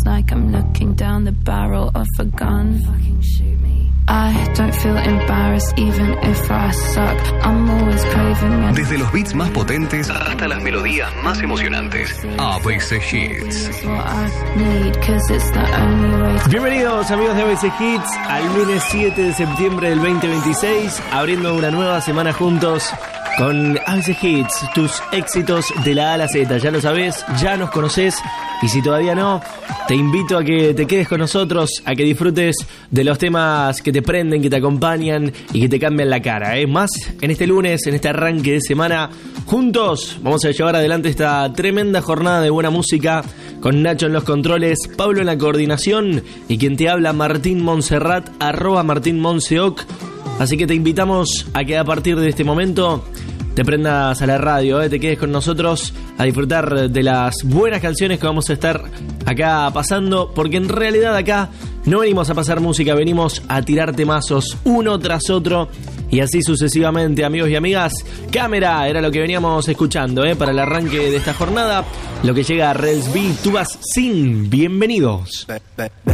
like I'm looking down the barrel of a gun. Fucking shoot me. I don't feel embarrassed even if I suck. I'm always craving. Desde los beats más potentes hasta las melodías más emocionantes. ABC Hits. Bienvenidos amigos de ABC Hits al lunes 7 de septiembre del 2026, abriendo una nueva semana juntos con ABC Hits, tus éxitos de la A a la Z. Ya lo sabés, ya nos conocés, y si todavía no, te invito a que te quedes con nosotros, a que disfrutes de los temas que te prenden, que te acompañan y que te cambian la cara, ¿eh? Más en este lunes, en este arranque de semana, juntos vamos a llevar adelante esta tremenda jornada de buena música con Nacho en los controles, Pablo en la coordinación y quien te habla, Martín Montserrat, @MartínMonseoc. Así que te invitamos a que a partir de este momento te prendas a la radio, te quedes con nosotros a disfrutar de las buenas canciones que vamos a estar acá pasando, porque en realidad acá no venimos a pasar música, venimos a tirar temazos uno tras otro y así sucesivamente, amigos y amigas. Cámara era lo que veníamos escuchando para el arranque de esta jornada. Lo que llega a Rels B, Tú vas sin. Bienvenidos.